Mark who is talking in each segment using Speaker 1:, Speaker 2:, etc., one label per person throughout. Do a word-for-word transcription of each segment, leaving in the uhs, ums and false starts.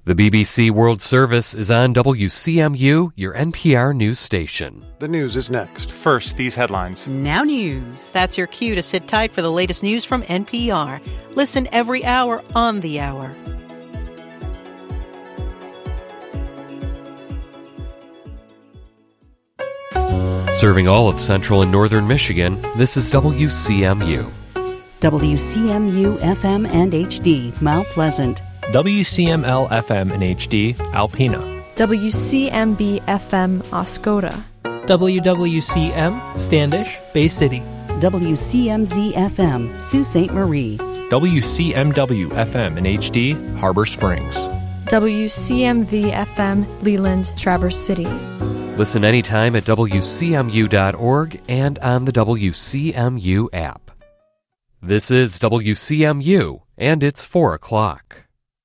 Speaker 1: The B B C World Service is on W C M U, your N P R news station.
Speaker 2: The news is next.
Speaker 3: First, these headlines.
Speaker 4: Now news. That's your cue to sit tight for the latest news from N P R. Listen every hour on the hour.
Speaker 1: Serving all of central and northern Michigan, this is W C M U.
Speaker 5: W C M U F M and H D, Mount Pleasant.
Speaker 6: W C M L F M and H D, Alpena.
Speaker 7: W C M B F M, Oscoda.
Speaker 8: W W C M, Standish, Bay City.
Speaker 5: W C M Z F M, Sault Ste. Marie.
Speaker 6: W C M W F M and H D, Harbor Springs.
Speaker 7: W C M V F M, Leland, Traverse City.
Speaker 1: Listen anytime at W C M U dot org and on the W C M U app. This is W C M U, and it's four o'clock.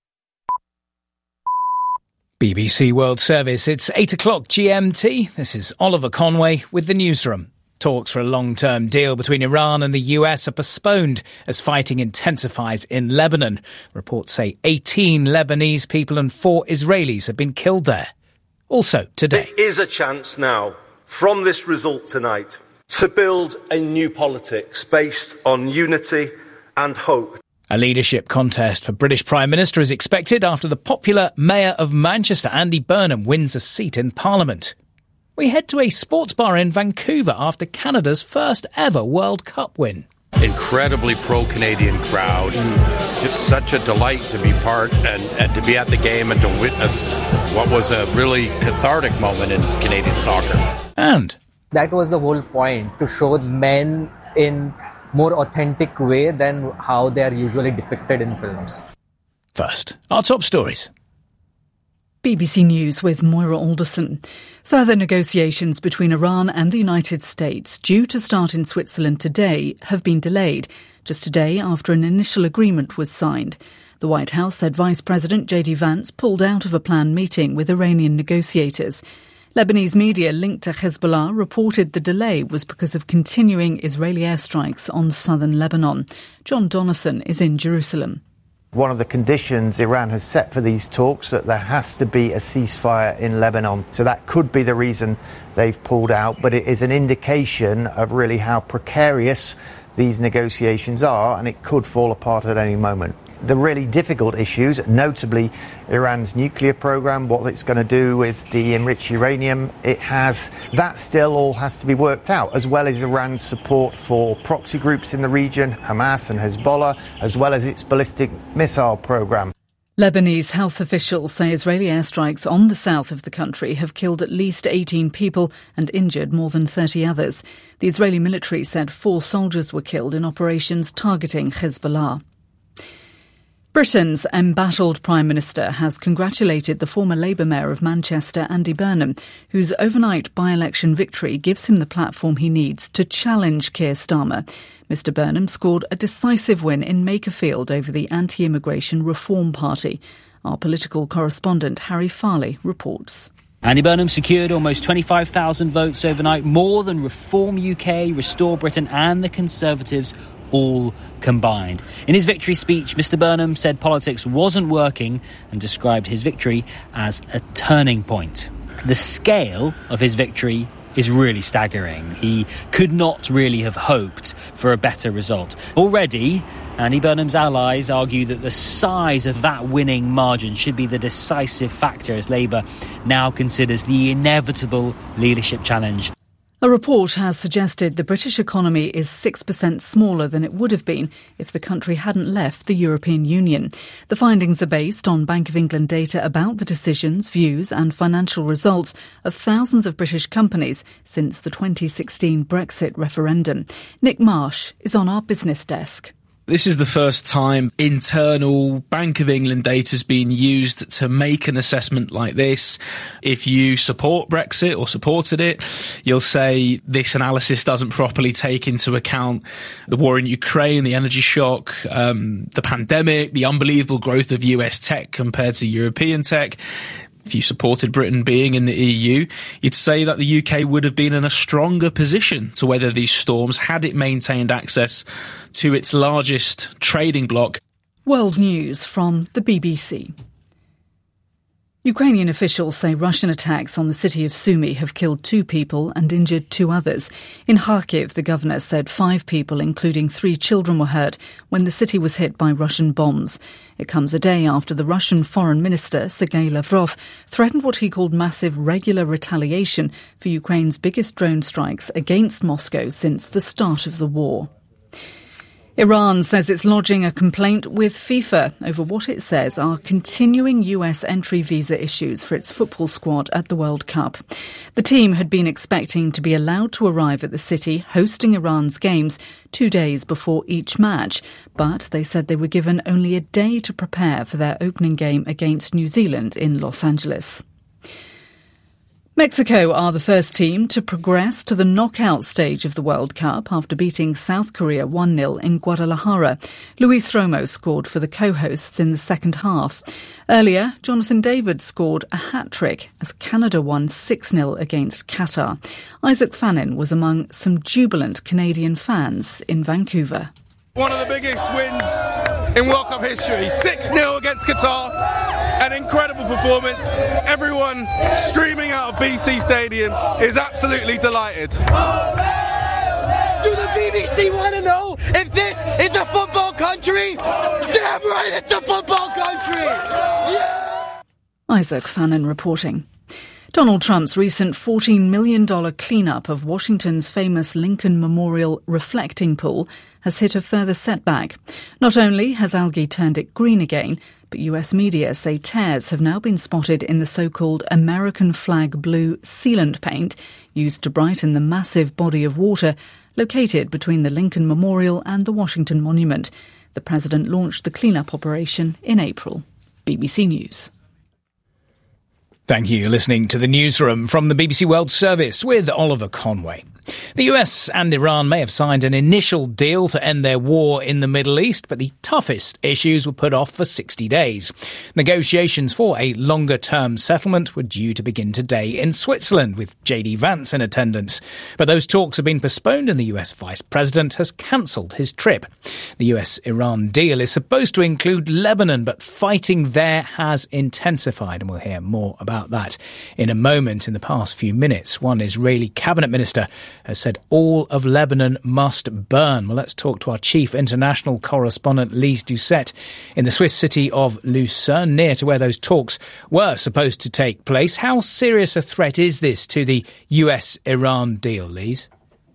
Speaker 9: B B C World Service, it's eight o'clock G M T. This is Oliver Conway with the newsroom. Talks for a long-term deal between Iran and the U S are postponed as fighting intensifies in Lebanon. Reports say eighteen Lebanese people and four Israelis have been killed there. Also today.
Speaker 10: There is a chance now, from this result tonight, to build a new politics based on unity and hope.
Speaker 9: A leadership contest for British Prime Minister is expected after the popular Mayor of Manchester, Andy Burnham, wins a seat in Parliament. We head to a sports bar in Vancouver after Canada's first ever World Cup win.
Speaker 11: Incredibly pro-Canadian crowd. Just such a delight to be part and, and to be at the game and to witness what was a really cathartic moment in Canadian soccer.
Speaker 9: And
Speaker 12: that was the whole point, to show men in more authentic way than how they are usually depicted in films.
Speaker 9: First, our top stories.
Speaker 13: B B C News with Moira Alderson. Further negotiations between Iran and the United States, due to start in Switzerland today, have been delayed, just a day after an initial agreement was signed. The White House said Vice President J D Vance pulled out of a planned meeting with Iranian negotiators. Lebanese media linked to Hezbollah reported the delay was because of continuing Israeli airstrikes on southern Lebanon. John Donnison is in Jerusalem.
Speaker 14: One of the conditions Iran has set for these talks that there has to be a ceasefire in Lebanon. So that could be the reason they've pulled out, but it is an indication of really how precarious these negotiations are, and it could fall apart at any moment. The really difficult issues, notably Iran's nuclear program, what it's going to do with the enriched uranium it has, that still all has to be worked out, as well as Iran's support for proxy groups in the region, Hamas and Hezbollah, as well as its ballistic missile program.
Speaker 13: Lebanese health officials say Israeli airstrikes on the south of the country have killed at least eighteen people and injured more than thirty others. The Israeli military said four soldiers were killed in operations targeting Hezbollah. Britain's embattled Prime Minister has congratulated the former Labour Mayor of Manchester, Andy Burnham, whose overnight by-election victory gives him the platform he needs to challenge Keir Starmer. Mister Burnham scored a decisive win in Makerfield over the anti-immigration Reform Party. Our political correspondent Harry Farley reports.
Speaker 15: Andy Burnham secured almost twenty-five thousand votes overnight, more than Reform U K, Restore Britain and the Conservatives all combined. In his victory speech, Mister Burnham said politics wasn't working and described his victory as a turning point. The scale of his victory is really staggering. He could not really have hoped for a better result. Already, Andy Burnham's allies argue that the size of that winning margin should be the decisive factor as Labour now considers the inevitable leadership challenge.
Speaker 13: A report has suggested the British economy is six percent smaller than it would have been if the country hadn't left the European Union. The findings are based on Bank of England data about the decisions, views and financial results of thousands of British companies since the twenty sixteen Brexit referendum. Nick Marsh is on our business desk.
Speaker 16: This is the first time internal Bank of England data has been used to make an assessment like this. If you support Brexit or supported it, you'll say this analysis doesn't properly take into account the war in Ukraine, the energy shock, um, the pandemic, the unbelievable growth of U S tech compared to European tech. If you supported Britain being in the E U, you'd say that the U K would have been in a stronger position to weather these storms had it maintained access to its largest trading bloc.
Speaker 13: World News from the B B C. Ukrainian officials say Russian attacks on the city of Sumy have killed two people and injured two others. In Kharkiv, the governor said five people, including three children, were hurt when the city was hit by Russian bombs. It comes a day after the Russian Foreign Minister, Sergei Lavrov, threatened what he called massive regular retaliation for Ukraine's biggest drone strikes against Moscow since the start of the war. Iran says it's lodging a complaint with FIFA over what it says are continuing U S entry visa issues for its football squad at the World Cup. The team had been expecting to be allowed to arrive at the city hosting Iran's games two days before each match, but they said they were given only a day to prepare for their opening game against New Zealand in Los Angeles. Mexico are the first team to progress to the knockout stage of the World Cup after beating South Korea one nil in Guadalajara. Luis Romo scored for the co-hosts in the second half. Earlier, Jonathan David scored a hat-trick as Canada won six nil against Qatar. Isaac Fannin was among some jubilant Canadian fans in Vancouver.
Speaker 2: One of the biggest wins in World Cup history. six nil against Qatar. An incredible performance. Everyone streaming out of B C Stadium is absolutely delighted.
Speaker 3: Do the B B C want to know if this is a football country? Damn right it's a football country! Yeah!
Speaker 13: Isaac Fannin reporting. Donald Trump's recent fourteen million dollars cleanup of Washington's famous Lincoln Memorial reflecting pool has hit a further setback. Not only has algae turned it green again, but U S media say tears have now been spotted in the so-called American flag blue sealant paint used to brighten the massive body of water located between the Lincoln Memorial and the Washington Monument. The president launched the cleanup operation in April. B B C News.
Speaker 9: Thank you. You're listening to the Newsroom from the B B C World Service with Oliver Conway. The U S and Iran may have signed an initial deal to end their war in the Middle East, but the toughest issues were put off for sixty days. Negotiations for a longer-term settlement were due to begin today in Switzerland, with J D Vance in attendance. But those talks have been postponed and the U S Vice President has cancelled his trip. The U S-Iran deal is supposed to include Lebanon, but fighting there has intensified, and we'll hear more about that in a moment. In the past few minutes, one Israeli cabinet minister has said all of Lebanon must burn. Well, let's talk to our chief international correspondent, Lise Doucette, in the Swiss city of Lucerne, near to where those talks were supposed to take place. How serious a threat is this to the U S-Iran deal, Lise?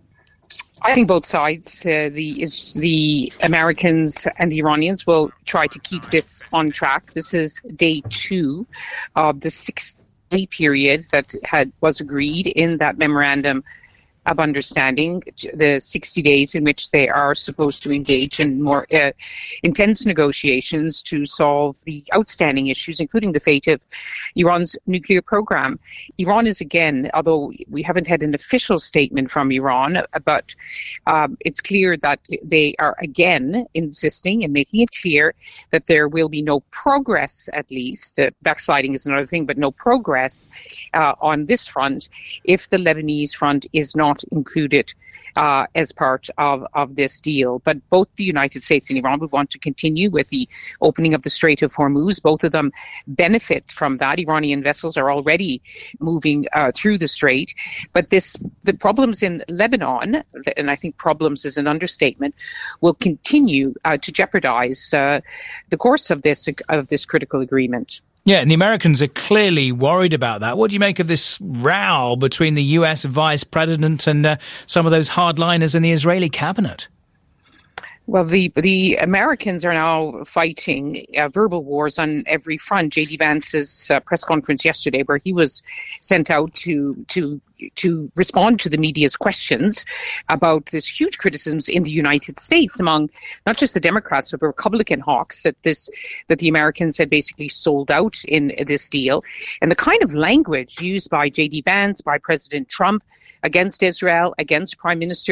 Speaker 17: I think both sides, uh, the is the Americans and the Iranians, will try to keep this on track. This is day two of the six-day period that had was agreed in that memorandum of understanding, the sixty days in which they are supposed to engage in more uh, intense negotiations to solve the outstanding issues, including the fate of Iran's nuclear program. Iran is, again, although we haven't had an official statement from Iran, but um, it's clear that they are again insisting and making it clear that there will be no progress, at least, uh, backsliding is another thing, but no progress uh, on this front if the Lebanese front is not included uh, as part of, of this deal. But both the United States and Iran would want to continue with the opening of the Strait of Hormuz. Both of them benefit from that. Iranian vessels are already moving uh, through the strait. But this, the problems in Lebanon, and I think problems is an understatement, will continue uh, to jeopardize uh, the course of this of this critical agreement.
Speaker 9: Yeah, and the Americans are clearly worried about that. What do you make of this row between the U S Vice President and uh, some of those hardliners in the Israeli cabinet?
Speaker 17: Well, the the Americans are now fighting uh, verbal wars on every front. J D Vance's uh, press conference yesterday, where he was sent out to to to respond to the media's questions about this huge criticisms in the United States among not just the Democrats but the Republican hawks that this that the Americans had basically sold out in this deal, and the kind of language used by J D Vance, by President Trump against Israel, against Prime Minister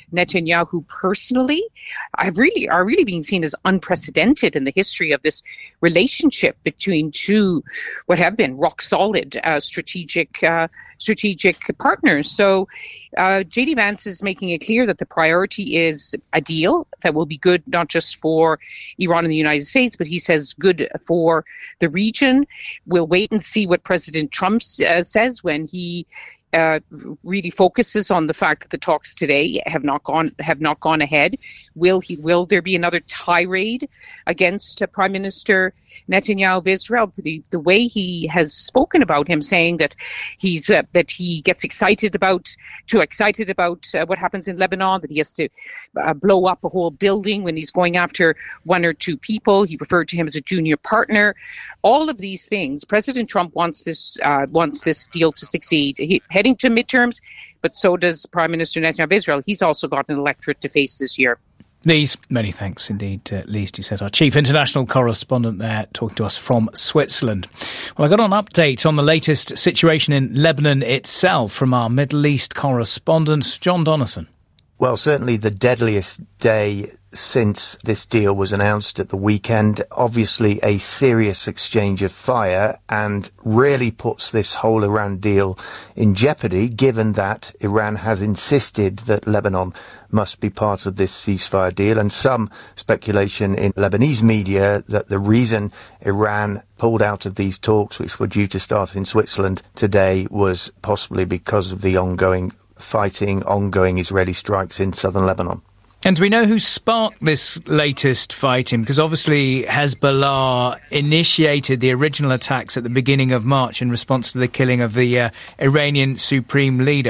Speaker 17: Netanyahu personally have really are really being seen as unprecedented in the history of this relationship between two what have been rock solid uh, strategic uh, strategic partners. So uh, J D Vance is making it clear that the priority is a deal that will be good not just for Iran and the United States, but he says good for the region. We'll wait and see what President Trump uh, says when he Uh, really focuses on the fact that the talks today have not gone have not gone ahead. Will he? Will there be another tirade against uh, Prime Minister Netanyahu of Israel? The, the way he has spoken about him, saying that he's uh, that he gets excited about too excited about uh, what happens in Lebanon, that he has to uh, blow up a whole building when he's going after one or two people. He referred to him as a junior partner. All of these things, President Trump wants this uh, wants this deal to succeed. He, heading to midterms, but so does Prime Minister Netanyahu of Israel. He's also got an electorate to face this year.
Speaker 9: These, many thanks indeed to Lise Doucette, our chief international correspondent there, talking to us from Switzerland. Well, I got an update on the latest situation in Lebanon itself from our Middle East correspondent, John Donnison.
Speaker 14: Well, certainly the deadliest day since this deal was announced at the weekend. Obviously a serious exchange of fire, and really puts this whole Iran deal in jeopardy, given that Iran has insisted that Lebanon must be part of this ceasefire deal, and some speculation in Lebanese media that the reason Iran pulled out of these talks, which were due to start in Switzerland today, was possibly because of the ongoing fighting, ongoing Israeli strikes in southern Lebanon.
Speaker 9: And do we know who sparked this latest fighting? Because obviously Hezbollah initiated the original attacks at the beginning of March in response to the killing of the uh, Iranian supreme leader.